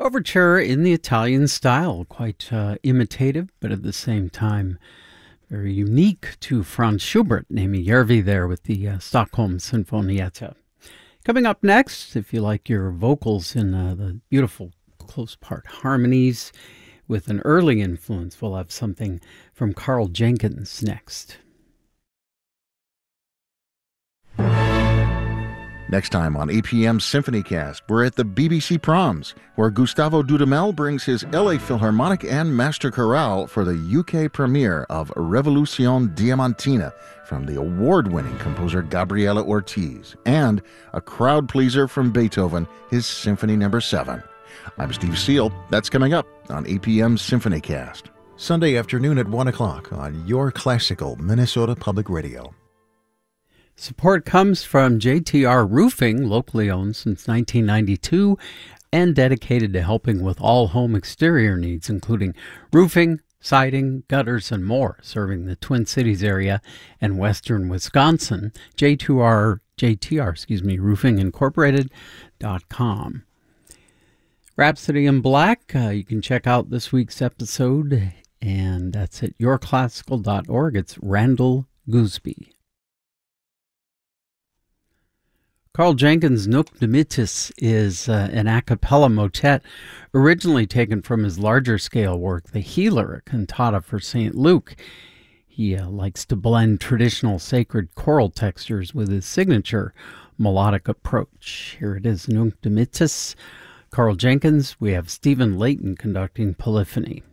Overture in the Italian style, quite imitative, but at the same time very unique to Franz Schubert, naming Järvi there with the Stockholm Sinfonietta. Coming up next, if you like your vocals in the beautiful close part harmonies with an early influence, we'll have something from Karl Jenkins next. Next time on APM Symphonycast, we're at the BBC Proms, where Gustavo Dudamel brings his LA Philharmonic and Master Chorale for the UK premiere of Revolution Diamantina from the award-winning composer Gabriela Ortiz, and a crowd pleaser from Beethoven, his Symphony No. 7. I'm Steve Seal. That's coming up on APM Symphonycast. Sunday afternoon at 1 o'clock on your classical Minnesota Public Radio. Support comes from JTR Roofing, locally owned since 1992 and dedicated to helping with all home exterior needs, including roofing, siding, gutters, and more, serving the Twin Cities area and western Wisconsin. JTR Roofingincorporated.com. Rhapsody in Black, you can check out this week's episode, and that's at yourclassical.org. It's Randall Gooseby. Karl Jenkins' Nunc Dimittis is an a cappella motet originally taken from his larger-scale work, The Healer, a cantata for St. Luke. He likes to blend traditional sacred choral textures with his signature melodic approach. Here it is, Nunc Dimittis. Karl Jenkins. We have Stephen Layton conducting polyphony.